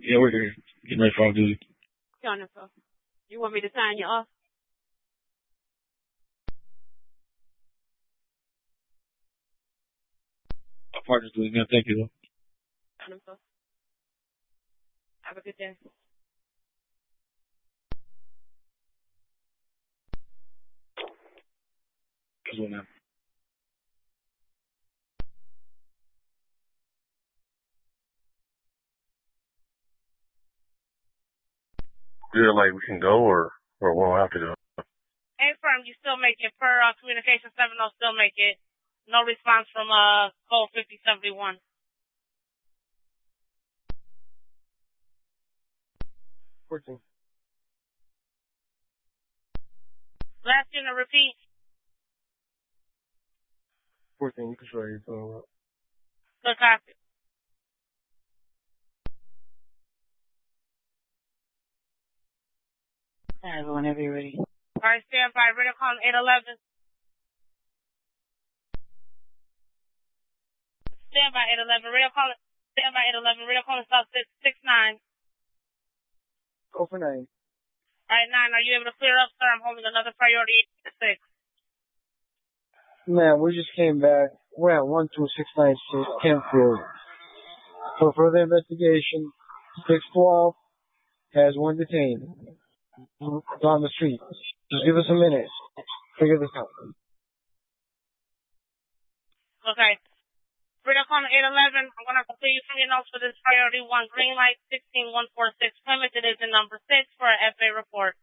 Yeah, we're here. Getting ready for duty. Wonderful. You want me to sign you off? My partner's doing that. Thank you, though. Wonderful. Have a good day. That's what now. Feel like we can go or we won't have to go. A-Firm, you still make it. Per communication 7, still make it. No response from code 5071. 14. Last unit, repeat. 14, you can show your phone up. Good copy. Hi, everyone, whenever you're ready. All right, stand by. Radio calling 811. Stand by 811. Radio calling. Stand by 811. Radio calling South 669. Go for 9. All right, 9. Are you able to clear up, sir? I'm holding another priority 6. Man, we just came back. We're at 12696 Kentfield. For further investigation, 612 has one detained. It's on the street. Just give us a minute. Figure this out. Okay. Radio calling 811. I'm going to complete from your notes for this priority 1. Green light 16146. Plymouth. It is in number 6 for a FA report.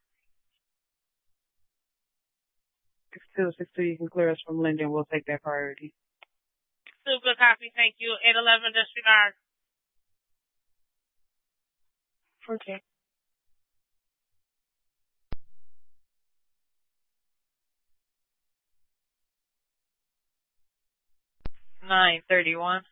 6262, you can clear us from Linden. We'll take that priority. Super copy. Thank you. 811, disregard. 14. 931.